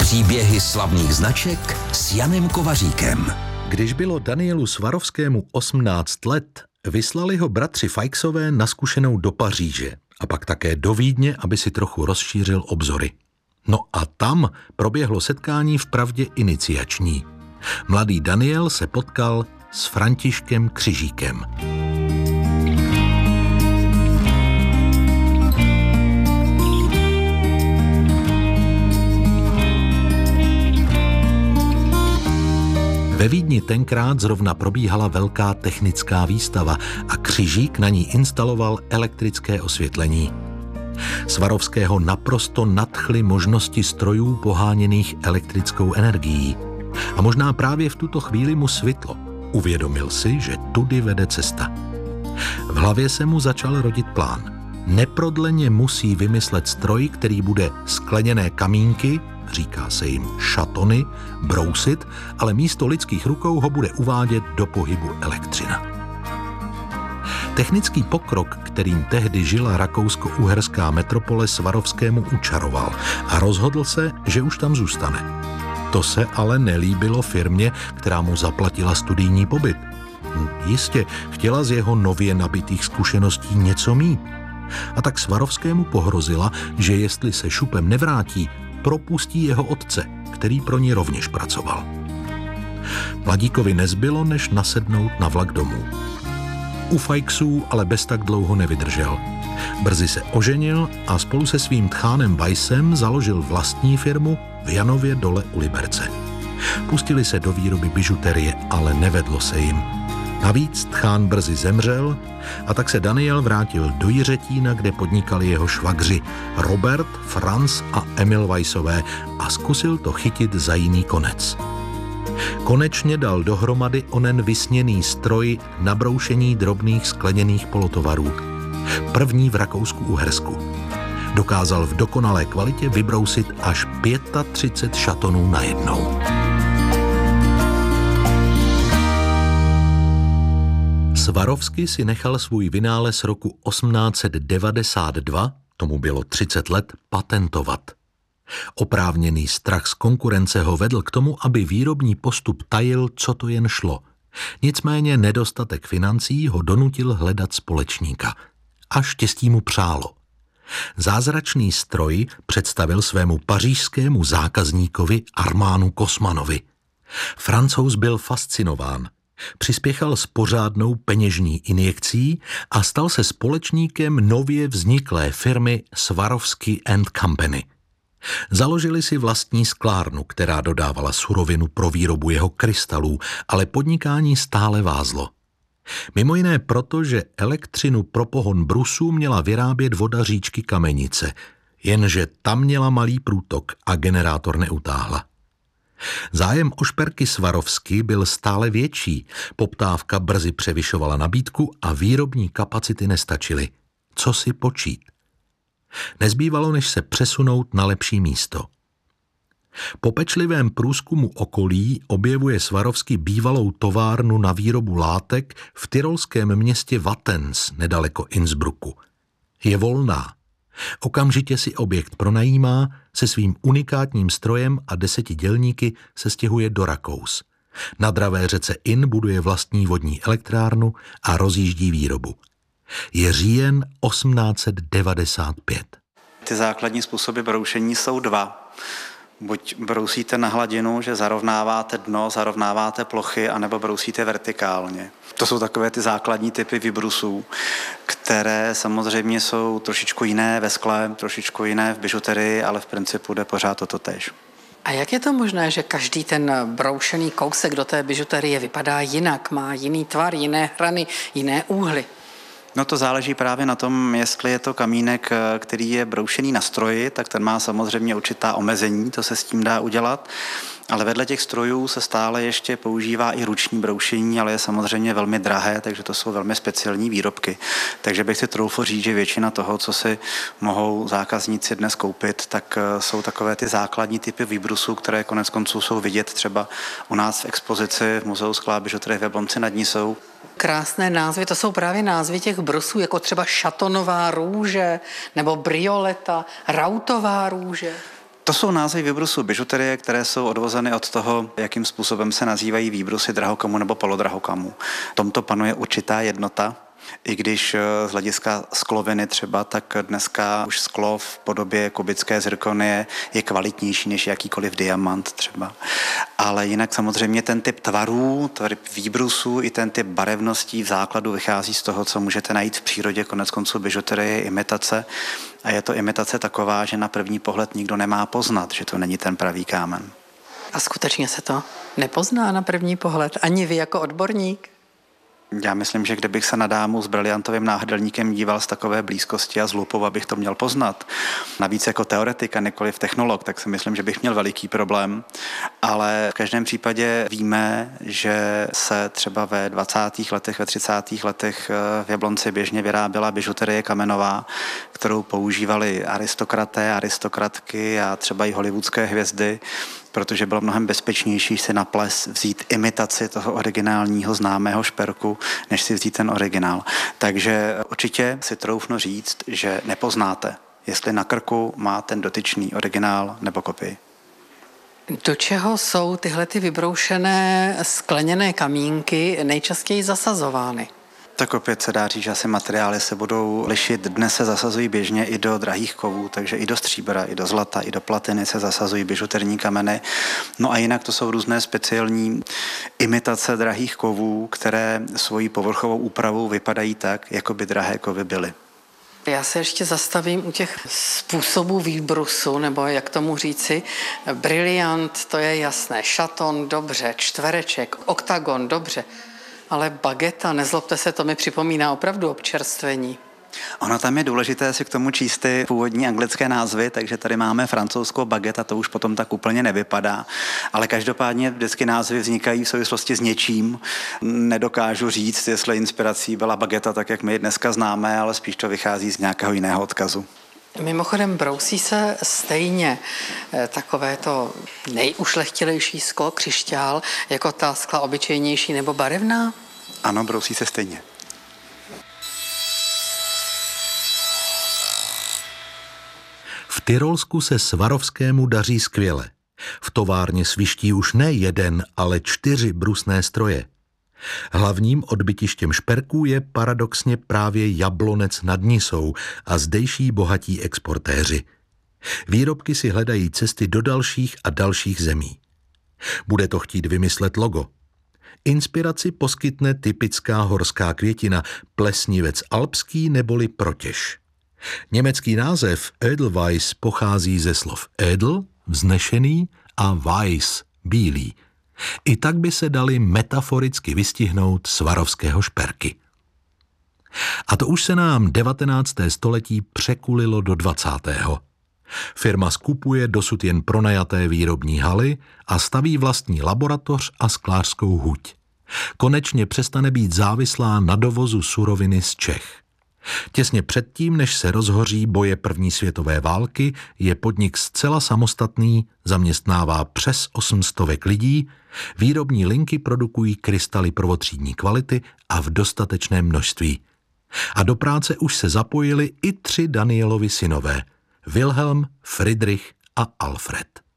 Příběhy slavných značek s Janem Kovaříkem. Když bylo Danielu Svarovskému 18 let, vyslali ho bratři Feixové na zkušenou do Paříže a pak také do Vídně, aby si trochu rozšířil obzory. No a tam proběhlo setkání vpravdě iniciační. Mladý Daniel se potkal s Františkem Křižíkem. Ve Vídni tenkrát zrovna probíhala velká technická výstava a Křižík na ní instaloval elektrické osvětlení. Svarovského naprosto nadchly možnosti strojů poháněných elektrickou energií. A možná právě v tuto chvíli mu svitlo. Uvědomil si, že tudy vede cesta. V hlavě se mu začal rodit plán. Neprodleně musí vymyslet stroj, který bude skleněné kamínky, říká se jim šatony, brousit, ale místo lidských rukou ho bude uvádět do pohybu elektřina. Technický pokrok, kterým tehdy žila rakousko-uherská metropole, Svarovskému učaroval a rozhodl se, že už tam zůstane. To se ale nelíbilo firmě, která mu zaplatila studijní pobyt. Jistě chtěla z jeho nově nabitých zkušeností něco mít. A tak Svarovskému pohrozila, že jestli se šupem nevrátí, propustí jeho otce, který pro ní rovněž pracoval. Mladíkovi nezbylo, než nasednout na vlak domů. U Feixů ale bez tak dlouho nevydržel. Brzy se oženil a spolu se svým tchánem Weissem založil vlastní firmu v Janově Dole u Liberce. Pustili se do výroby bižuterie, ale nevedlo se jim. Navíc tchán brzy zemřel a tak se Daniel vrátil do Jiřetína, kde podnikali jeho švagři Robert, Franz a Emil Weissové a zkusil to chytit za jiný konec. Konečně dal dohromady onen vysněný stroj na broušení drobných skleněných polotovarů. První v Rakousku-Uhersku. Dokázal v dokonalé kvalitě vybrousit až 35 šatonů najednou. Svarovský si nechal svůj vynález roku 1892, tomu bylo 30 let, patentovat. Oprávněný strach z konkurence ho vedl k tomu, aby výrobní postup tajil, co to jen šlo. Nicméně nedostatek financí ho donutil hledat společníka. A štěstí mu přálo. Zázračný stroj představil svému pařížskému zákazníkovi Armánu Kosmanovi. Francouz byl fascinován. Přispěchal s pořádnou peněžní injekcí a stal se společníkem nově vzniklé firmy Swarovski & Company. Založili si vlastní sklárnu, která dodávala surovinu pro výrobu jeho krystalů, ale podnikání stále vázlo. Mimo jiné proto, že elektřinu pro pohon brusů měla vyrábět voda říčky Kamenice, jenže tam měla malý průtok a generátor neutáhla. Zájem o šperky Svarovsky byl stále větší, poptávka brzy převyšovala nabídku a výrobní kapacity nestačily. Co si počít? Nezbývalo, než se přesunout na lepší místo. Po pečlivém průzkumu okolí objevuje Svarovský bývalou továrnu na výrobu látek v tyrolském městě Wattens, nedaleko Innsbrucku. Je volná. Okamžitě si objekt pronajímá, se svým unikátním strojem a 10 dělníky se stěhuje do Rakous. Na dravé řece Inn buduje vlastní vodní elektrárnu a rozjíždí výrobu. Je říjen 1895. Ty základní způsoby broušení jsou dva. Buď brousíte na hladinu, že zarovnáváte dno, zarovnáváte plochy, anebo brousíte vertikálně. To jsou takové ty základní typy vybrusů, které samozřejmě jsou trošičku jiné ve skle, trošičku jiné v bižuterii, ale v principu jde pořád to totéž. A jak je to možné, že každý ten broušený kousek do té bižuterie vypadá jinak, má jiný tvar, jiné hrany, jiné úhly? No to záleží právě na tom, jestli je to kamínek, který je broušený na stroji, tak ten má samozřejmě určitá omezení, to se s tím dá udělat. Ale vedle těch strojů se stále ještě používá i ruční broušení, ale je samozřejmě velmi drahé, takže to jsou velmi speciální výrobky. Takže bych si troufl říct, že většina toho, co si mohou zákazníci dnes koupit, tak jsou takové ty základní typy výbrusů, které konec konců jsou vidět třeba u nás v expozici v Muzeu skla a bižuterie v Jablonci nad Nisou. Krásné názvy, to jsou právě názvy těch brusů, jako třeba šatonová růže nebo brioleta, rautová růže. To jsou názvy výbrusů bižuterie, které jsou odvozeny od toho, jakým způsobem se nazývají výbrusy drahokamů nebo polodrahokamů. V tomto panuje určitá jednota. I když z hlediska skloviny třeba, tak dneska už sklo v podobě kubické zirkonie je kvalitnější než jakýkoliv diamant třeba. Ale jinak samozřejmě ten typ tvarů, typ výbrusů i ten typ barevností v základu vychází z toho, co můžete najít v přírodě. Konec konců bižuterie je imitace a je to imitace taková, že na první pohled nikdo nemá poznat, že to není ten pravý kámen. A skutečně se to nepozná na první pohled, ani vy jako odborník? Já myslím, že kdybych se na dámu s briliantovým náhrdelníkem díval z takové blízkosti a z lupou, abych to měl poznat, navíc jako teoretik a nikoliv technolog, tak si myslím, že bych měl veliký problém. Ale v každém případě víme, že se třeba ve 20. letech, ve 30. letech v Jablonci běžně vyráběla bižuterie kamenová, kterou používali aristokraté, aristokratky a třeba i hollywoodské hvězdy, protože bylo mnohem bezpečnější si na ples vzít imitaci toho originálního známého šperku, než si vzít ten originál. Takže určitě si troufnu říct, že nepoznáte, jestli na krku má ten dotyčný originál nebo kopii. Do čeho jsou tyhle ty vybroušené skleněné kamínky nejčastěji zasazovány? Tak opět se dá říct, že asi materiály se budou lišit. Dnes se zasazují běžně i do drahých kovů, takže i do stříbra, i do zlata, i do platiny se zasazují bižuterní kameny. No a jinak to jsou různé speciální imitace drahých kovů, které svojí povrchovou úpravou vypadají tak, jako by drahé kovy byly. Já se ještě zastavím u těch způsobů výbrusu, nebo jak tomu říci. Briliant, to je jasné, šaton, dobře, čtvereček, oktagon, dobře. Ale bageta, nezlobte se, to mi připomíná opravdu občerstvení. Ono tam je důležité si k tomu číst ty původní anglické názvy, takže tady máme francouzskou baguette a to už potom tak úplně nevypadá. Ale každopádně vždycky názvy vznikají v souvislosti s něčím. Nedokážu říct, jestli inspirací byla baguette tak, jak my ji dneska známe, ale spíš to vychází z nějakého jiného odkazu. Mimochodem brousí se stejně takové to nejušlechtilejší sklo, křišťál, jako ta skla obyčejnější nebo barevná? Ano, brousí se stejně. V Tyrolsku se Swarovskému daří skvěle. V továrně sviští už ne 1, ale 4 brusné stroje. Hlavním odbytištěm šperků je paradoxně právě Jablonec nad Nisou a zdejší bohatí exportéři. Výrobky si hledají cesty do dalších a dalších zemí. Bude to chtít vymyslet logo. Inspiraci poskytne typická horská květina, plesnivec alpský neboli protěž. Německý název Edelweiss pochází ze slov edel, vznešený, a weiss, bílý. I tak by se dali metaforicky vystihnout Swarovského šperky. A to už se nám 19. století překulilo do 20. Firma skupuje dosud jen pronajaté výrobní haly a staví vlastní laboratoř a sklářskou huť. Konečně přestane být závislá na dovozu suroviny z Čech. Těsně předtím, než se rozhoří boje první světové války, je podnik zcela samostatný, zaměstnává přes 800 lidí, výrobní linky produkují krystaly prvotřídní kvality a v dostatečném množství. A do práce už se zapojili i 3 Danielovi synové, Wilhelm, Friedrich a Alfred.